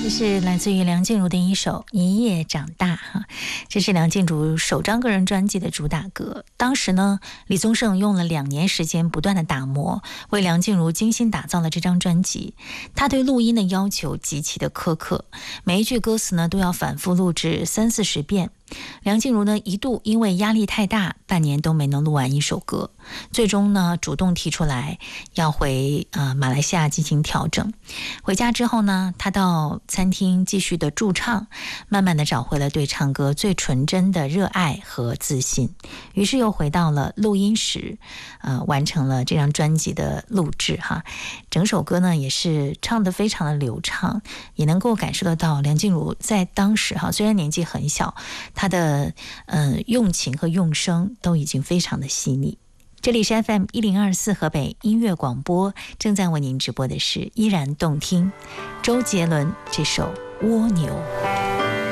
这是来自于梁静茹的一首《一夜长大》哈，这是梁静茹首张个人专辑的主打歌。当时呢，李宗盛用了2年时间不断的打磨，为梁静茹精心打造了这张专辑。他对录音的要求极其的苛刻，每一句歌词呢都要反复录制30-40遍。梁静茹呢一度因为压力太大，半年都没能录完一首歌，最终呢主动提出来要回马来西亚进行调整。回家之后呢，她到餐厅继续的驻唱，慢慢的找回了对唱歌最纯真的热爱和自信，于是又回到了录音室，完成了这张专辑的录制哈。整首歌呢也是唱得非常的流畅，也能够感受得到梁静茹在当时哈，虽然年纪很小，她的用情和用声都已经非常的细腻。这里是 FM 1024河北音乐广播，正在为您直播的是依然动听周杰伦这首《蜗牛》。